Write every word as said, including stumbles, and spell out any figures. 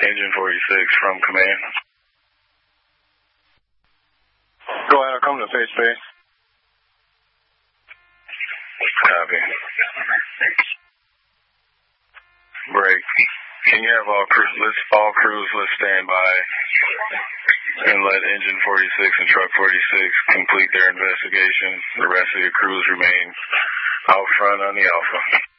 Engine forty-six from command. Go ahead, I'll come to face base. Copy. Break. Can you have all crews, let's, all crews, let's stand by and let Engine forty-six and Truck forty-six complete their investigation. The rest of your crews remain out front on the Alpha.